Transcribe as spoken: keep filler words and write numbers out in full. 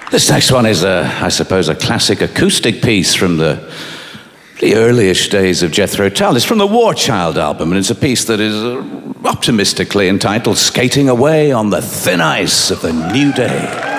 This next one is, a, I suppose, a classic acoustic piece from the, the earliest days of Jethro Tull. It's from the War Child album, and it's a piece that is uh, optimistically entitled Skating Away on the Thin Ice of the New Day.